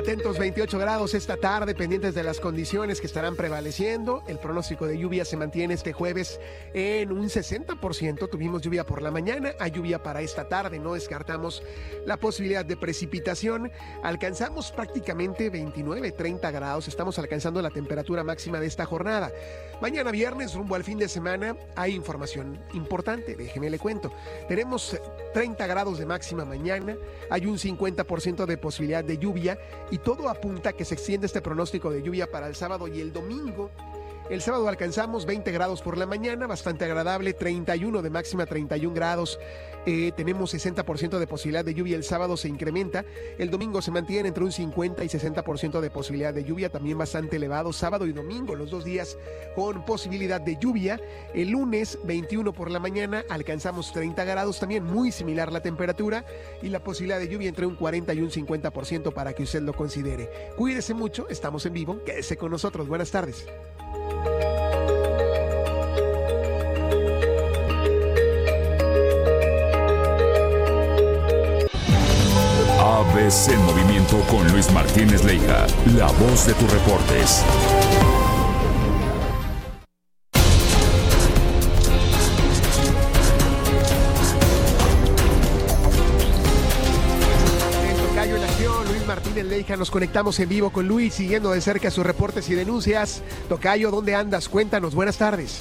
Atentos, 28 grados esta tarde, pendientes de las condiciones que estarán prevaleciendo. El pronóstico de lluvia se mantiene este jueves en un 60%. Tuvimos lluvia por la mañana, hay lluvia para esta tarde. No descartamos la posibilidad de precipitación. Alcanzamos prácticamente 29, 30 grados. Estamos alcanzando la temperatura máxima de esta jornada. Mañana viernes, rumbo al fin de semana, hay información importante. Déjeme le cuento. Tenemos 30 grados de máxima mañana. Hay un 50% de posibilidad de lluvia. Y todo apunta a que se extiende este pronóstico de lluvia para el sábado y el domingo. El sábado alcanzamos 20 grados por la mañana, bastante agradable, 31 de máxima, 31 grados. Tenemos 60% de posibilidad de lluvia, el sábado se incrementa. El domingo se mantiene entre un 50 y 60% de posibilidad de lluvia, también bastante elevado. Sábado y domingo, los 2 días con posibilidad de lluvia. El lunes, 21 por la mañana, alcanzamos 30 grados, también muy similar la temperatura. Y la posibilidad de lluvia entre un 40 y un 50% para que usted lo considere. Cuídese mucho, estamos en vivo, quédese con nosotros. Buenas tardes. ABC en movimiento con Luis Martínez Leija, la voz de tus reportes. Tocayo en acción, Luis Martínez Leija, nos conectamos en vivo con Luis, siguiendo de cerca sus reportes y denuncias. Tocayo, ¿dónde andas? Cuéntanos, buenas tardes.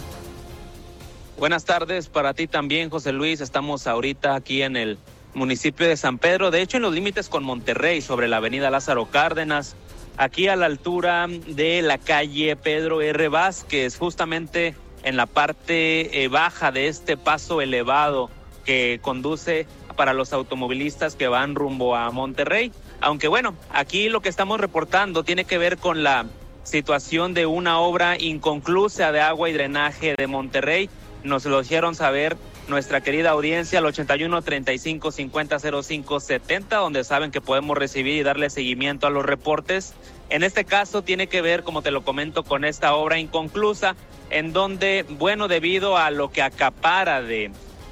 Buenas tardes para ti también, José Luis. Estamos ahorita aquí en el municipio de San Pedro, de hecho en los límites con Monterrey, sobre la avenida Lázaro Cárdenas, aquí a la altura de la calle Pedro R. Vázquez, justamente en la parte baja de este paso elevado que conduce para los automovilistas que van rumbo a Monterrey. Aunque bueno, aquí lo que estamos reportando tiene que ver con la situación de una obra inconclusa de agua y drenaje de Monterrey. Nos lo hicieron saber nuestra querida audiencia al 81 35 50 05 70, donde saben que podemos recibir y darle seguimiento a los reportes. En este caso tiene que ver, como te lo comento, con esta obra inconclusa, en donde, bueno, debido a lo que acapara de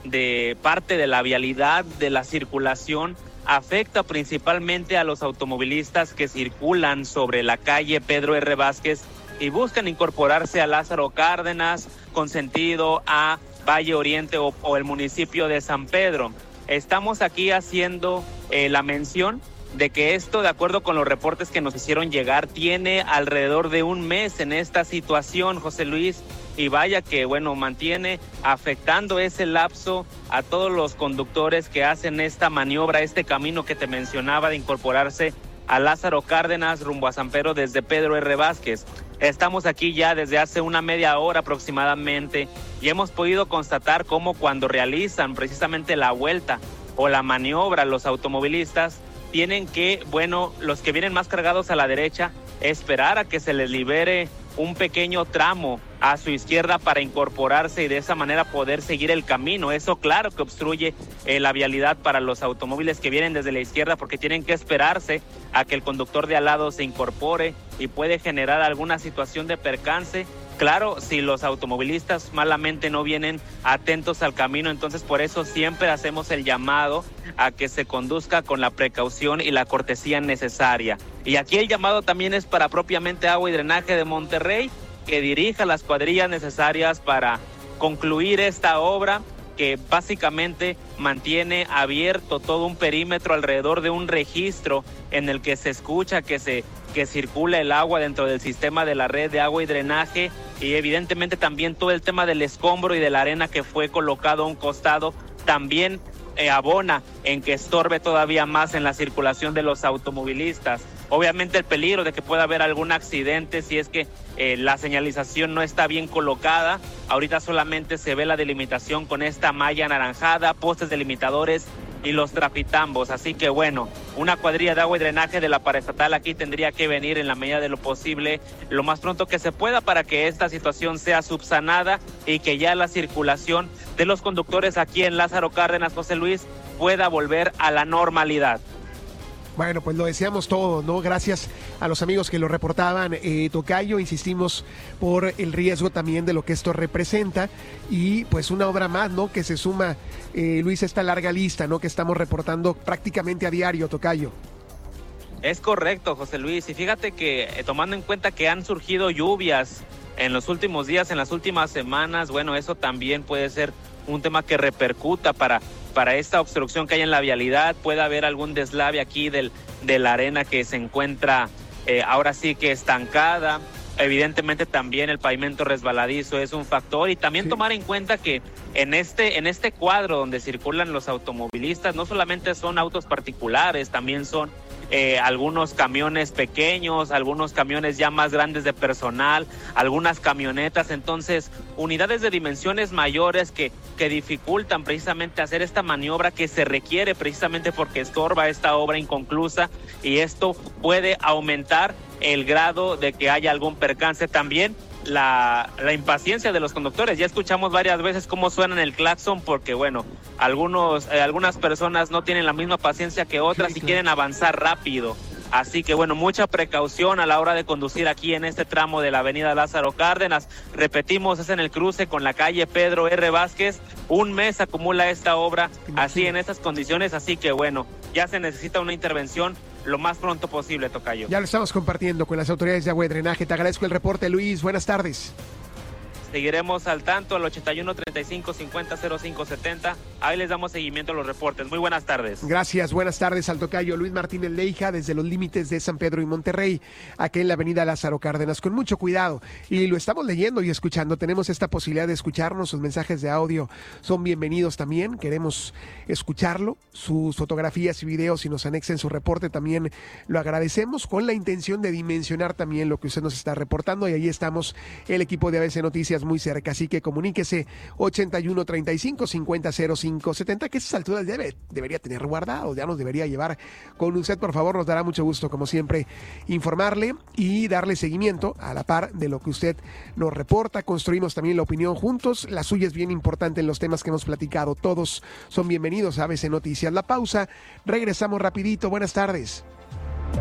parte de la vialidad, de la circulación, afecta principalmente a los automovilistas que circulan sobre la calle Pedro R. Vázquez y buscan incorporarse a Lázaro Cárdenas con sentido a Valle Oriente o el municipio de San Pedro. Estamos aquí haciendo la mención de que esto, de acuerdo con los reportes que nos hicieron llegar, tiene alrededor de un mes en esta situación, José Luis, y vaya que, bueno, mantiene afectando ese lapso a todos los conductores que hacen esta maniobra, este camino que te mencionaba de incorporarse a Lázaro Cárdenas rumbo a San Pedro desde Pedro R. Vázquez. Estamos aquí ya desde hace una media hora aproximadamente y hemos podido constatar cómo cuando realizan precisamente la vuelta o la maniobra los automovilistas tienen que, bueno, los que vienen más cargados a la derecha, esperar a que se les libere un pequeño tramo a su izquierda para incorporarse y de esa manera poder seguir el camino. Eso claro que obstruye la vialidad para los automóviles que vienen desde la izquierda, porque tienen que esperarse a que el conductor de al lado se incorpore y puede generar alguna situación de percance. Claro, si los automovilistas malamente no vienen atentos al camino, entonces por eso siempre hacemos el llamado a que se conduzca con la precaución y la cortesía necesaria. Y aquí el llamado también es para propiamente Agua y Drenaje de Monterrey, que dirija las cuadrillas necesarias para concluir esta obra, que básicamente mantiene abierto todo un perímetro alrededor de un registro en el que se escucha que circula el agua dentro del sistema de la red de agua y drenaje, y evidentemente también todo el tema del escombro y de la arena que fue colocado a un costado también abona en que estorbe todavía más en la circulación de los automovilistas. Obviamente el peligro de que pueda haber algún accidente si es que la señalización no está bien colocada. Ahorita solamente se ve la delimitación con esta malla anaranjada, postes delimitadores y los trafitambos. Así que bueno, una cuadrilla de agua y drenaje de la paraestatal aquí tendría que venir en la medida de lo posible, lo más pronto que se pueda, para que esta situación sea subsanada y que ya la circulación de los conductores aquí en Lázaro Cárdenas, José Luis, pueda volver a la normalidad. Bueno, pues lo deseamos todo, ¿no? Gracias a los amigos que lo reportaban, Tocayo, insistimos por el riesgo también de lo que esto representa, y pues una obra más, ¿no? Que se suma, Luis, esta larga lista, ¿no? Que estamos reportando prácticamente a diario, Tocayo. Es correcto, José Luis, y fíjate que tomando en cuenta que han surgido lluvias en los últimos días, en las últimas semanas, bueno, eso también puede ser un tema que repercuta para esta obstrucción que hay en la vialidad. Puede haber algún deslave aquí de la arena que se encuentra ahora sí que estancada. Evidentemente también el pavimento resbaladizo es un factor, y también tomar en cuenta que en este cuadro donde circulan los automovilistas no solamente son autos particulares, también son algunos camiones pequeños, algunos camiones ya más grandes de personal, algunas camionetas. Entonces, unidades de dimensiones mayores que dificultan precisamente hacer esta maniobra que se requiere precisamente porque estorba esta obra inconclusa, y esto puede aumentar el grado de que haya algún percance. También la impaciencia de los conductores. Ya escuchamos varias veces cómo suenan el claxon, porque bueno, algunas personas no tienen la misma paciencia que otras y quieren avanzar rápido. Así que bueno, mucha precaución a la hora de conducir aquí en este tramo de la avenida Lázaro Cárdenas. Repetimos, es en el cruce con la calle Pedro R. Vázquez. Un mes acumula esta obra así en estas condiciones, así que bueno, ya se necesita una intervención lo más pronto posible, tocayo. Ya lo estamos compartiendo con las autoridades de agua y drenaje. Te agradezco el reporte, Luis. Buenas tardes. Seguiremos al tanto al 81 35 50 05 70. Ahí les damos seguimiento a los reportes. Muy buenas tardes. Gracias, buenas tardes al tocayo Luis Martínez Leija desde los límites de San Pedro y Monterrey, aquí en la avenida Lázaro Cárdenas, con mucho cuidado. Y lo estamos leyendo y escuchando. Tenemos esta posibilidad de escucharnos. Sus mensajes de audio son bienvenidos también. Queremos escucharlo. Sus fotografías y videos, si nos anexen su reporte, también lo agradecemos, con la intención de dimensionar también lo que usted nos está reportando. Y ahí estamos, el equipo de ABC Noticias, muy cerca, así que comuníquese 81 35 50 05 70, que a esas alturas debería tener guardado, ya nos debería llevar con usted. Por favor, nos dará mucho gusto, como siempre, informarle y darle seguimiento a la par de lo que usted nos reporta. Construimos también la opinión juntos, la suya es bien importante en los temas que hemos platicado. Todos son bienvenidos a ABC Noticias. La pausa, regresamos rapidito. Buenas tardes.